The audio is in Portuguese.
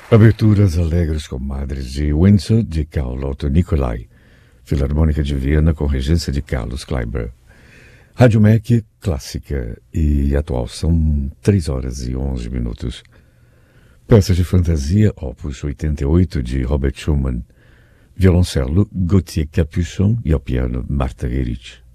Aberturas alegres com Madres de Windsor, de Carl Otto Nicolai. Filarmônica de Viena, com regência de Carlos Kleiber. Rádio MEC, clássica e atual. São 3 horas e 11 minutos. Peças de fantasia, opus 88, de Robert Schumann. Violoncelo, Gauthier Capuçon e ao piano, Martha Gerich.